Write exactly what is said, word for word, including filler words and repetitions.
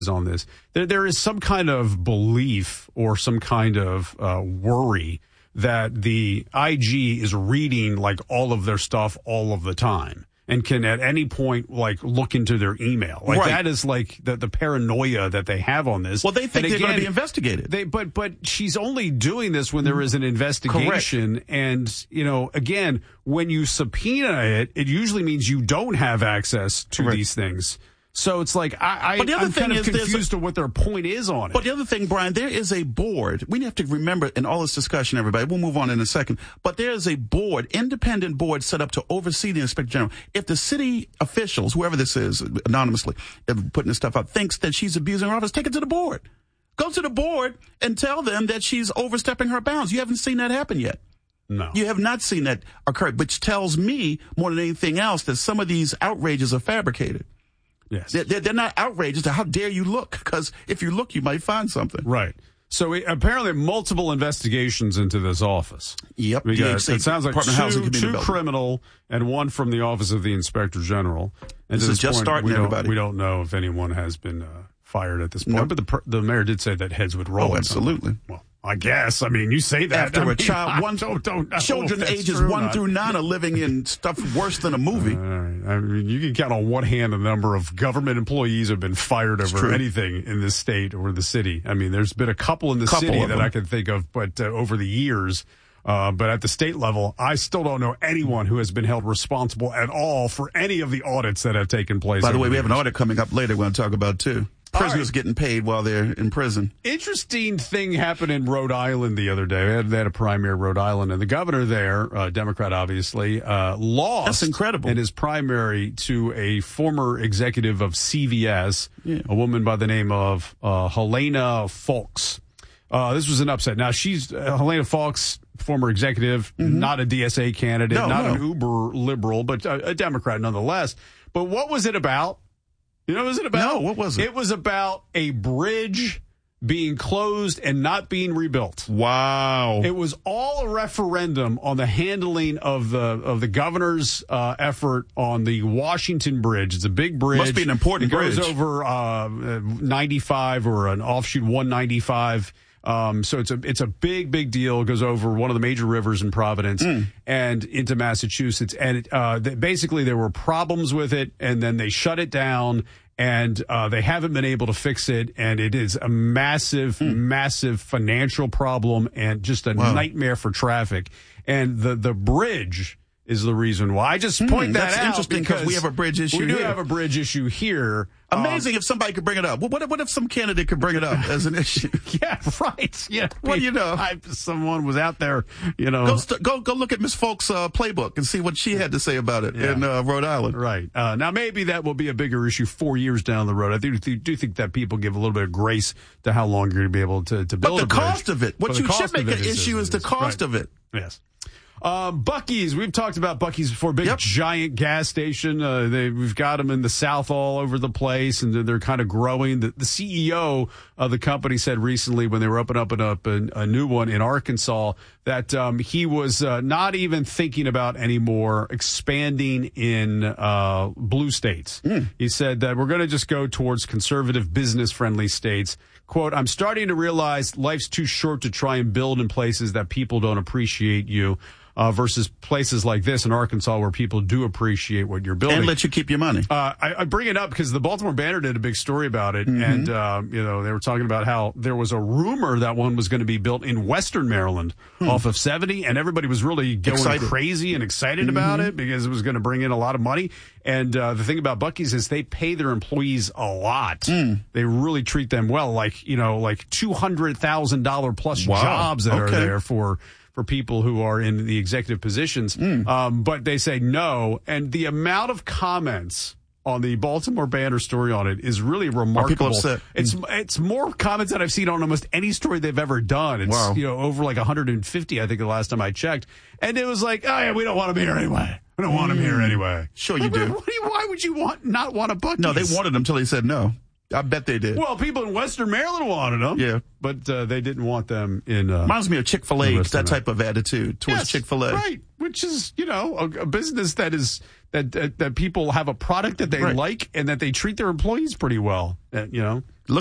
on this. There, there is some kind of belief or some kind of uh, worry that the I G is reading like all of their stuff all of the time and can at any point like look into their email. Like right. that is like the, the paranoia that they have on this. Well, they think and they're again, going to be investigated. They, but but she's only doing this when there is an investigation. Correct. And, you know, again, when you subpoena it, it usually means you don't have access to Correct. these things. So it's like, I, I, but the other I'm thing kind of is confused to what their point is on it. But the other thing, Brian, there is a board. We have to remember in all this discussion, everybody, we'll move on in a second, but there is a board, independent board set up to oversee the Inspector General. If the city officials, whoever this is, anonymously, putting this stuff out, thinks that she's abusing her office, take it to the board. Go to the board and tell them that she's overstepping her bounds. You haven't seen that happen yet. No. You have not seen that occur, which tells me more than anything else that some of these outrages are fabricated. Yes. They're, they're not outrageous. How dare you look? Because if you look, you might find something. Right. So we, apparently multiple investigations into this office. Yep. We got, it sounds like Department two, of Housing and Community two criminal and one from the Office of the Inspector General. And this to is just point, starting, we don't, everybody. We don't know if anyone has been uh, fired at this point. Nope. But the the mayor did say that heads would roll. Oh, absolutely. Well, I guess. I mean, you say that. After I mean, a child, one, don't, don't know children if that's ages true or one not. through nine are living in stuff worse than a movie. All right. I mean, you can count on one hand the number of government employees who have been fired It's over true. anything in this state or the city. I mean, there's been a couple in the Couple city of that them. I can think of, but uh, over the years. Uh, but at the state level, I still don't know anyone who has been held responsible at all for any of the audits that have taken place. By the way, we have an years. audit coming up later we're going to talk about, too. Prisoners right. getting paid while they're in prison. Interesting thing happened in Rhode Island the other day. They had, they had a primary in Rhode Island, and the governor there, uh, Democrat obviously, uh, lost That's incredible. in his primary to a former executive of C V S, Yeah. a woman by the name of uh, Helena Foulkes. Uh, this was an upset. Now, she's uh, Helena Foulkes, former executive, mm-hmm. not a D S A candidate, no, not no. an uber liberal, but a, a Democrat nonetheless. But what was it about? You know what was it about? No, what was it? It was about a bridge being closed and not being rebuilt. Wow. It was all a referendum on the handling of the of the governor's uh, effort on the Washington Bridge. It's a big bridge. Must be an important it goes bridge. over uh, ninety-five or an offshoot one ninety-five. Um, so it's a it's a big big deal. It goes over one of the major rivers in Providence Mm. and into Massachusetts. And it, uh, th- basically there were problems with it, and then they shut it down. And uh, they haven't been able to fix it, and it is a massive, mm. massive financial problem and just a wow. nightmare for traffic. And the the bridge is the reason why. I just point mm, that that's out interesting because we have a bridge issue We do here. have a bridge issue here. Amazing um, if somebody could bring it up. Well, what, what if some candidate could bring it up as an issue? Yeah, right. Yeah. Well, you know. I, someone was out there, you know. Go st- go, go look at Miss Foulkes' uh, playbook and see what she had to say about it yeah. in uh, Rhode Island. Right. Uh, now, maybe that will be a bigger issue four years down the road. I do, do think that people give a little bit of grace to how long you're going to be able to, to build But a the bridge. cost of it. What But you the should cost make of an it is- issue is, is the cost right. of it. Yes. Um, Buc-ee's, we've talked about Buc-ee's before. Big Yep. giant gas station. Uh, they, we've got them in the South all over the place, and they're, they're kind of growing. The, the C E O of the company said recently when they were opening up, and up a, a new one in Arkansas that um, he was uh, not even thinking about anymore expanding in uh, blue states. Mm. He said that we're going to just go towards conservative, business-friendly states. Quote, I'm starting to realize life's too short to try and build in places that people don't appreciate you. Uh, versus places like this in Arkansas where people do appreciate what you're building. And let you keep your money. Uh, I, I bring it up because the Baltimore Banner did a big story about it. Mm-hmm. And, uh, you know, they were talking about how there was a rumor that one was going to be built in Western Maryland hmm. off of seventy. And everybody was really going excited. crazy and excited mm-hmm. about it because it was going to bring in a lot of money. And uh, the thing about Buc-ee's is they pay their employees a lot. Mm. They really treat them well, like, you know, like two hundred thousand dollars plus wow. jobs that okay. are there for for people who are in the executive positions. Mm. Um, but they say no. And the amount of comments on the Baltimore Banner story on it is really remarkable. Are people upset? It's it's more comments than I've seen on almost any story they've ever done. It's wow. you know over like one hundred fifty, I think, the last time I checked. And it was like, oh yeah, we don't want them here anyway. We don't want them here anyway. Sure you like, do. What do you, why would you want not want a Buc-ee's? No, they wanted them until he said no. I bet they did. Well, people in Western Maryland wanted them. Yeah. But uh, they didn't want them in. Uh, Reminds me of Chick-fil-A, that type of attitude towards yes, Chick-fil-A. Right. Which is, you know, a, a business that is that, that that people have a product that they right. like and that they treat their employees pretty well. Uh, you know.